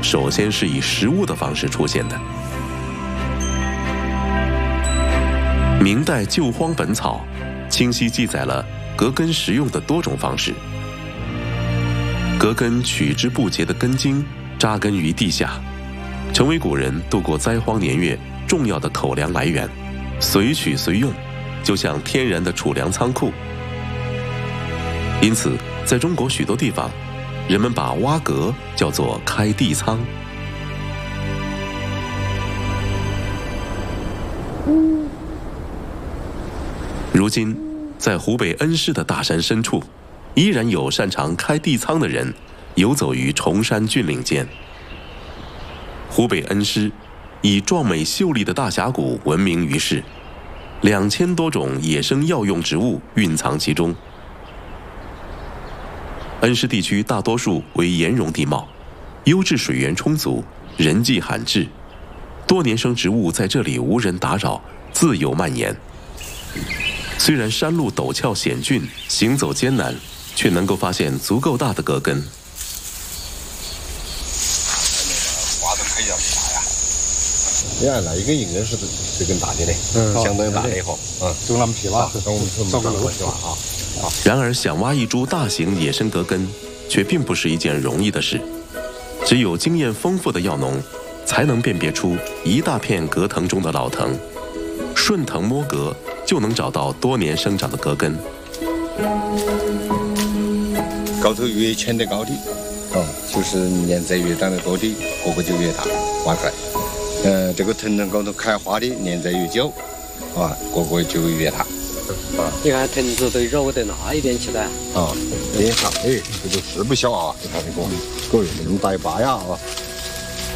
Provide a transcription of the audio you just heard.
首先是以食物的方式出现的。明代《救荒本草》清晰记载了葛根食用的多种方式。葛根取之不竭的根茎扎根于地下，成为古人度过灾荒年月重要的口粮来源，随取随用，就像天然的储粮仓库。因此，在中国许多地方，人们把挖葛叫做开地仓。如今，在湖北恩施的大山深处，依然有擅长开地仓的人游走于崇山峻岭间。湖北恩施以壮美秀丽的大峡谷闻名于世，2000多种野生药用植物蕴藏其中。恩施地区大多数为岩溶地貌，优质水源充足，人迹罕至，多年生植物在这里无人打扰，自由蔓延。虽然山路陡峭险峻，行走艰难，却能够发现足够大的葛根。 花都可以要大呀！ 那一根应该是这根大点的，相当大的以后， 中南皮吧， 走个路是吧？ 然而，想挖一株大型野生葛根，却并不是一件容易的事。只有经验丰富的药农，才能辨别出一大片葛藤中的老藤，顺藤摸葛，就能找到多年生长的葛根。 高头越浅的高地，就是年栽越长得多的，个个就越大，挖出来。这个藤藤高头开花的，年栽越久，个个就越大。 你看藤子都揉得那一点起来。 脸上，这个是不小啊！你看这个，那么大一把呀！